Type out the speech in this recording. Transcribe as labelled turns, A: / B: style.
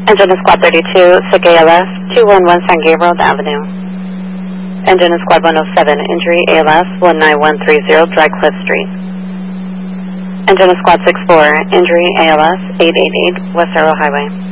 A: Engine is Squad 32, sick ALS, 211 San Gabriel Avenue. Engine is Squad 107, injury ALS, 19130 Dry Cliff Street. Engine is Squad 64, injury ALS, 888 West Arrow Highway.